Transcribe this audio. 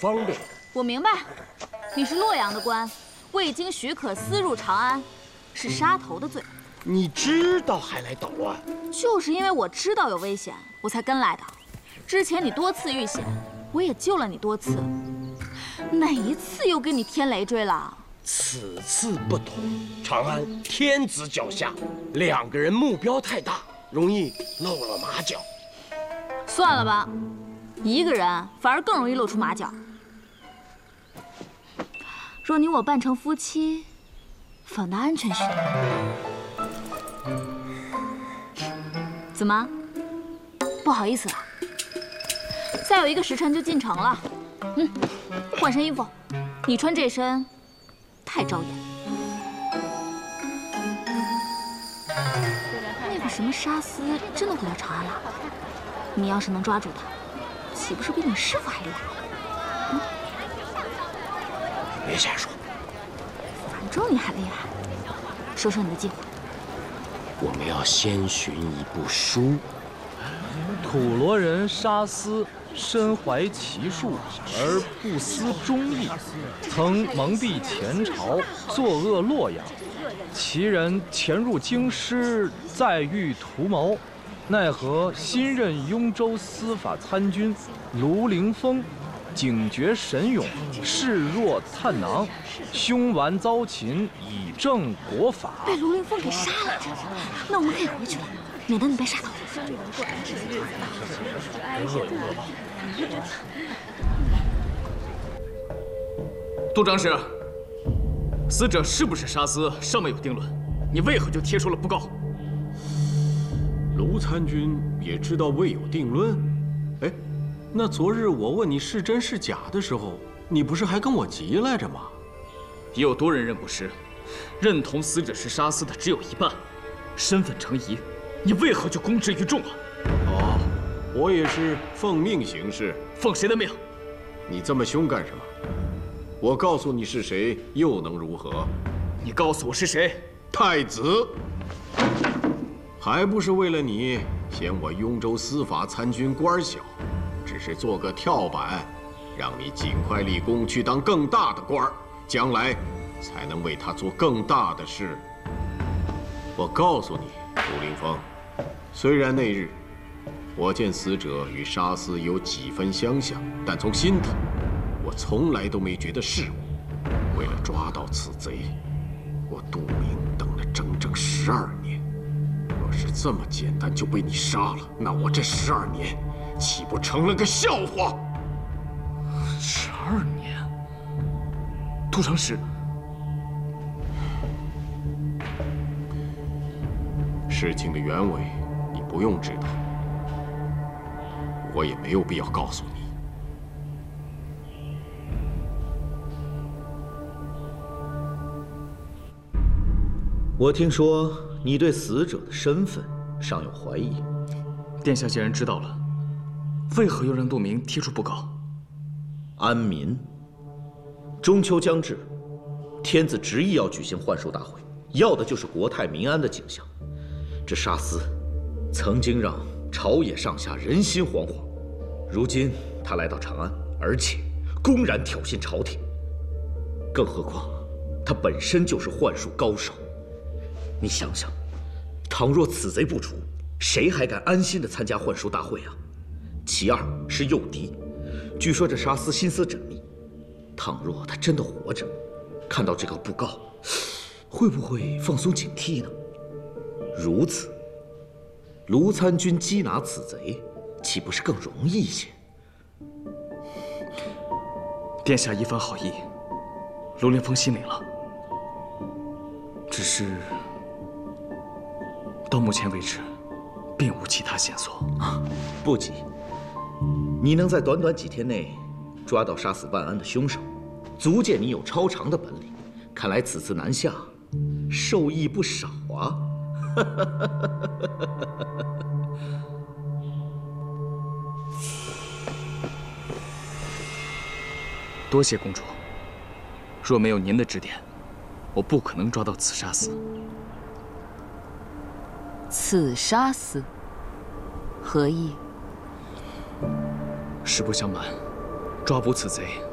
方便。 我明白，你是洛阳的官，未经许可私入长安，是杀头的罪。 你知道还来捣乱？ 就是因为我知道有危险，我才跟来的。之前你多次遇险，我也救了你多次，哪一次又给你添累赘了？ 此次不同，长安天子脚下，2个人目标太大，容易露了马脚。 算了吧，一个人反而更容易露出马脚。若你我办成夫妻，反倒安全许多。怎么，不好意思啊？再有1个时辰就进城了。换身衣服，你穿这身太招眼。那个什么沙司真的回到长安了？你要是能抓住他，岂不是比你师傅还厉害？ 别瞎说， 反正你很厉害。说说你的计划。 我们要先寻一部书。 土罗人沙司身怀奇术而不思忠义，曾蒙蔽前朝，作恶洛阳。其人潜入京师，再欲图谋，奈何新任雍州司法参军卢凌风警觉神勇，视若探囊，凶顽遭擒，以正国法。 被卢凌风给杀了，那我们可以回去了，免得你被杀头。 杜长史，死者是不是沙司尚未有定论，你为何就贴出了布告？ 卢参军也知道未有定论。哎，那昨日我问你是真是假的时候，你不是还跟我急来着吗？ 也有多人认不是，认同死者是沙司的只有一半，身份成疑，你为何就公之于众啊？ 哦，我也是奉命行事。 奉谁的命？ 你这么凶干什么？我告诉你是谁，又能如何？ 你告诉我是谁？ 太子，还不是为了你嫌我雍州司法参军官小，只是做个跳板，让你尽快立功去当更大的官，将来才能为他做更大的事。我告诉你，卢凌风，虽然那日我见死者与沙司有几分相像，但从心底，我从来都没觉得是我。为了抓到此贼，我杜明等了整整12年。若是这么简单就被你杀了，那我这12年岂不成了个笑话 ？12年，杜长史， 事情的原委你不用知道，我也没有必要告诉你。 我听说你对死者的身份尚有怀疑。 殿下既然知道了，为何又让杜明贴出布告？ 安民，中秋将至，天子执意要举行幻术大会，要的就是国泰民安的景象。这沙司曾经让朝野上下人心惶惶，如今他来到长安，而且公然挑衅朝廷，更何况他本身就是幻术高手。你想想，倘若此贼不除，谁还敢安心地参加幻术大会啊？其二是诱敌，据说这沙司心思缜密，倘若他真的活着，看到这个布告，会不会放松警惕呢？如此，卢参军缉拿此贼，岂不是更容易一些？ 殿下一番好意，卢凌风心领了。只是到目前为止，并无其他线索。 不急，你能在短短几天内抓到杀死万安的凶手，足见你有超常的本领。看来此次南下，受益不少啊！ 多谢公主。若没有您的指点，我不可能抓到此沙司。 此沙司何意？ 实不相瞒，抓捕此贼